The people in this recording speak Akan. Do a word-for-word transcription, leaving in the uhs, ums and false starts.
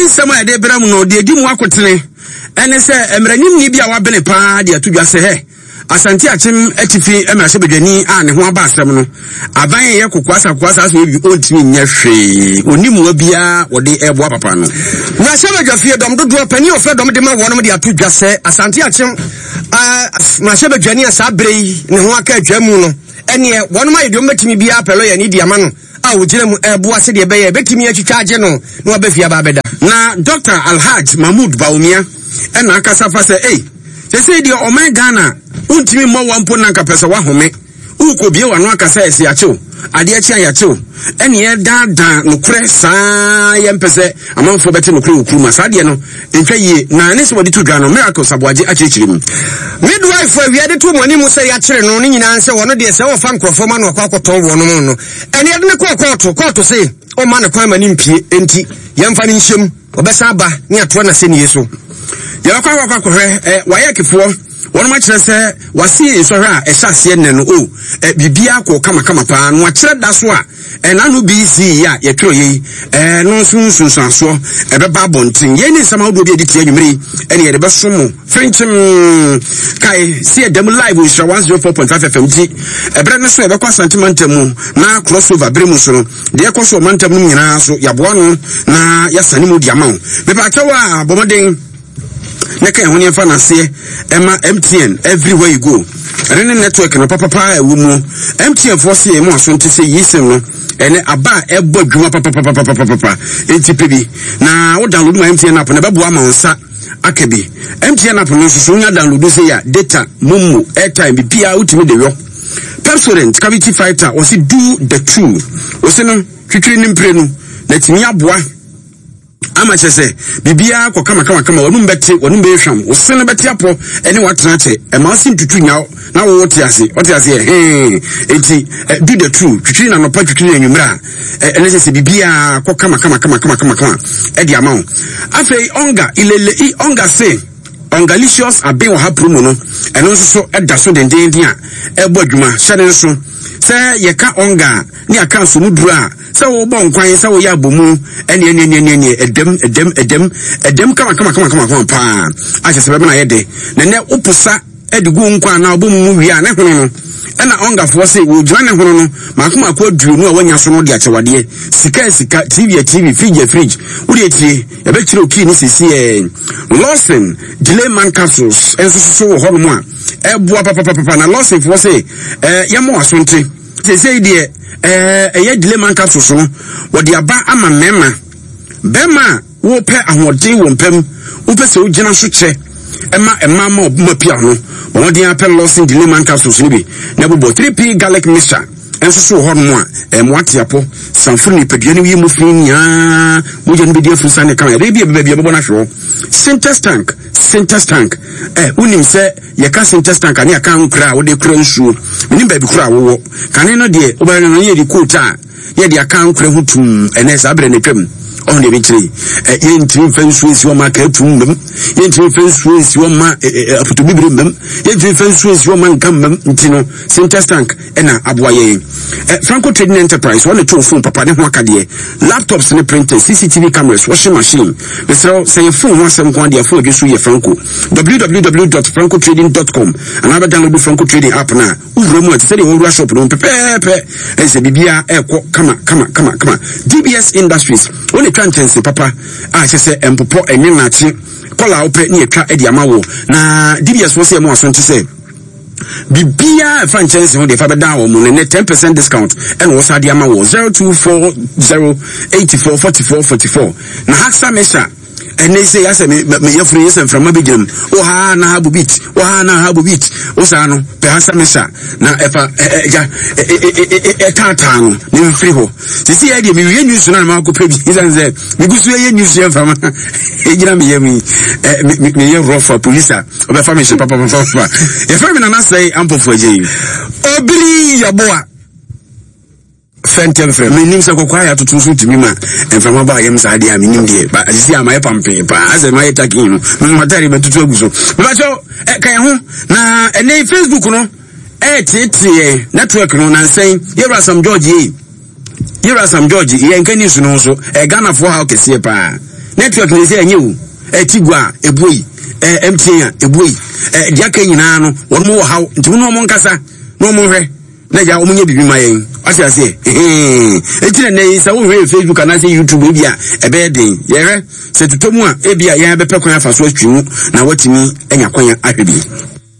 nsema de bram no de di mu akotene ene se emranyim ni bia wabene pa de atudwa se he Asante Achim etifi emrahye bedwani a ne ho aba asem no aban ye kokwasa kokwasa so bi ontimi nya hwe onimu obia wode ebo papa no na se bedwafie dom dodo pani ofre dom de ma wonom de atudwa se Asante Achim a emrahye bedwani asa brei ne ho aka atwamu no ene wonom ayedom betimi bia pelo ye ni diama no a wogire mu ebo ase de beye betimi atwitwa age no na obafia ba beda na Doctor Alhaj Mahmoud Baumia ena akasa fa se eh se di omen Ghana untimi mo wampo na kapesa wa home uko bie wano akasa esi acho ade achi ayacho ene ye dada no kure saa ye mpese amanfo beti no kure okuma saa de no entwa yie na ne se wodi to dwa no miracle saboaje achichiri mu midwife wi ade to moni mu se ya kire no nyina nse wono de se wo fa nkrofo ma no akwakoton wono mu no ene ye ne ko koto koto se o ma ne kwan mani mpie enti ye mfa ne nhyem obesa aba ne ato na se ne yeso ye kwa kwa kwa hwe eh waye kefo One much say was see so her a sassian and oh, a bibia ko kama kama pan, what said that's why, and I will be see ya, ye troye, and no soon soon so, a babon thing, yen somehow do be the me, and yet the best sumo, French kai, see a demo live with one zero four point five F M G, a brand new sweat, a sentimental now crossover Bremuso, the echoes of Mantam, so Yabuano, na Yasanimu Diamond, the Patawa, Bomading. Neka honi fa na se ema M T N everywhere you go rene network no papa pa ewu mu M T N for se emu aso nti se yisem no ene aba ebo dwuma papa papa papa papa enti pebi na wo download my M T N app na bebo ama onsa akebi M T N app no so nya download se ya data mumu airtime bi pia utimi de yo Pepsodent cavity fighter o si do the two o se no twitwi ni mpre no na timi aboa ama chese bibia ko kama kama kama wonu mbeti wonu be hwam wo sene beti apo ene watena che e ma sin tutu nyawo na wo wote ase wote ase eh enti do the true twitwi na no pa twitwi na nwumra ene chese bibia ko kama kama kama kama kama kama e di amount afei onga ilele i onga se ongalicious abe wo hapro no eno so so eda so denden din a ebo adwuma hyade so se ye ka onga ni aka so muduru a se wo bon kwan se wo ya bomu ene ene ene ene edem edem edem edem kama kama kama kama kama pa a se be na ye de na ne upusa edigu nkwan na obomu wi a ne hono no ena onga fo se wo dwan ne hono no makoma akwa duru no a wanya so no de achewade sika sika T V T V fridge fridge wo de tie e be kire oki ni sisi e Lawson delay man capsules enso so wo hono mo a ebua papa papa na Lawson fo se eh yamo asonte se se de eh eye delay man capsules no wo de aba ama mema bema wo pe ahoden wo mpam wo pe se wo gina so che ema ema ma obuma pia no wo de apel Lawson delay man capsules ni bi na bobo three P garlic mixture enso so ho no a e mo atiapo sanfuru ni pedua ni wi mu fini ya mo je no be dia fusa ne kan ya be be be be na hwo Sintex tank Sintex tank eh unim se ye ka Sintex tank ani aka nkra wo de kura nsuo menim ba bi kura wo kan no de oba no ye di quota ye de aka nkra hutum ene sa abre ne twam on de bitri eh ye ntim fansu esi o ma ka tum mbem ye ntim fansu esi o ma aputu bibire mbem ye ntim fansu esi o ma nkam mbem ntino Sintex tank ena aboa ye eh Franco Trading Enterprise one to phone papa ne ho akade laptops ne printers C C T V cameras washing machine besro say phone ho asem kwa dia phone so ye Franco w w w dot franco trading dot com another download Franco Trading app na uvromu ati say the whole shop no pepepe e se bibia e ko kama kama kama kama D B S Industries one twantense papa a chese empopo enye na chi kola ope ni etwa e dia mawo na D B S wo se mo aso nti se bibia franchise ho de fa beda wo mo ne ten percent discount and wo sa dia mawo zero two four zero eight four four four four four na haksa mesha ene se ya se me me yefri yesem from abigem o ha na habu bit o ha na habu bit o sa no pe hasa mesha na efa ja e tata no ne free ho se se ya de me ye news na ma ko prebi izanze me gusu ye news ye from e gira me ye mi me ye rofa police o be fa me papa papa e fa me na na say ampofo aje obiri yaboa Fentem frem menim se kokwa ya tutu so timi ma enfama ba yem sa de a menim de ba asisi amaye pampe pa ase maye takin no me matari betutu aguso ba cho e kan ho na ene Facebook no e tete network no na nsen yera Sam George yi yera Sam George ye nkani su no so e Ghana fo ha okese pa network ne say enye wo e tigwa ebuoyi e M T N ebuoyi e diaka nyina no won mo wo haw nti no mo nkasa no mo hwe na ja o munye bibi mayen ase ase eh etire ne sa wo hwe Facebook na say YouTube e bia e be den ye hwe se tutomu a e bia ye be pekwan afa so atwimu na watimi enya kwan ahwe bi